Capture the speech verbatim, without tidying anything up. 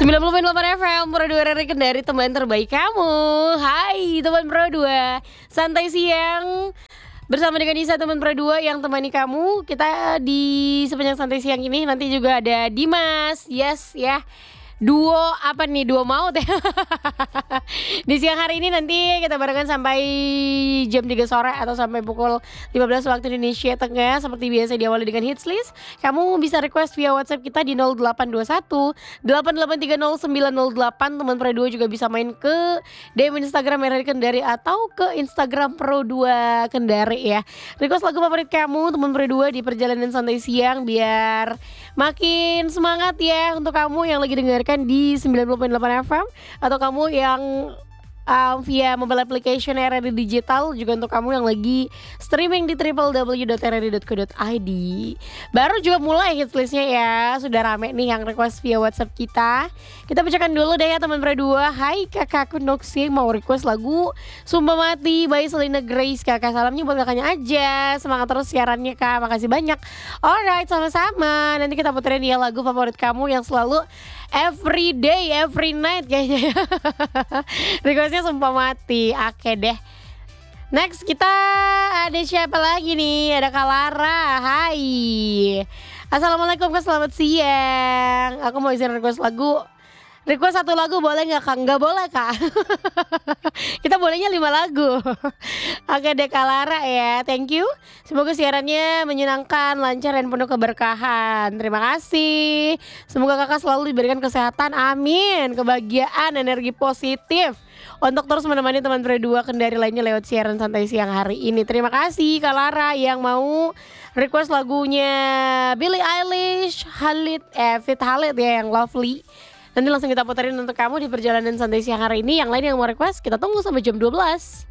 sembilan puluh koma delapan F M Pro dua Rari Kendari, teman terbaik kamu. Hai teman Pro dua, santai siang bersama dengan Nisa, teman Pro dua yang temani kamu. Kita di sepanjang santai siang ini nanti juga ada Dimas. Yes ya. Duo apa nih, duo maut ya. Di siang hari ini nanti kita barengan sampai jam tiga sore atau sampai pukul lima belas waktu Indonesia Tengah. Seperti biasa diawali dengan hits list. Kamu bisa request via WhatsApp kita di nol delapan dua satu delapan delapan tiga nol sembilan nol delapan. Teman Pro dua juga bisa main ke D M Instagram Rari Kendari atau ke Instagram Pro dua Kendari ya. Request lagu favorit kamu teman Pro dua di perjalanan santai siang biar makin semangat ya untuk kamu yang lagi dengarkan di sembilan puluh koma delapan F M atau kamu yang um, via mobile application R R I Digital, juga untuk kamu yang lagi streaming di w w w dot r r i dot co dot i d. Baru juga mulai hits listnya ya, sudah rame nih yang request via WhatsApp kita. Kita bacakan dulu deh ya teman Pro dua. Hai kakakku Noxie, mau request lagu Sumpah Mati by Selena Grace. Kakak, salamnya buat kakaknya aja, semangat terus siarannya kak, makasih banyak. Alright, sama-sama. Nanti kita puterin ya lagu favorit kamu yang selalu every day, every night kayaknya. Requestnya Sumpah Mati. Oke deh. Next kita ada siapa lagi nih? Ada Kak Lara. Hai. Assalamualaikum Kak, selamat siang. Aku mau izin request lagu. Request satu lagu boleh gak Kak? Gak boleh Kak. Kita bolehnya lima lagu. Oke deh Kak Lara ya, thank you. Semoga siarannya menyenangkan, lancar dan penuh keberkahan. Terima kasih. Semoga kakak selalu diberikan kesehatan, amin. Kebahagiaan, energi positif untuk terus menemani teman Pro dua Kendari lainnya lewat siaran santai siang hari ini. Terima kasih Kak Lara yang mau request lagunya Billie Eilish, Khalid, eh Fit Khalid ya yang Lovely. Nanti langsung kita puterin untuk kamu di perjalanan santai siang hari ini. Yang lain yang mau request kita tunggu sampai jam dua belas.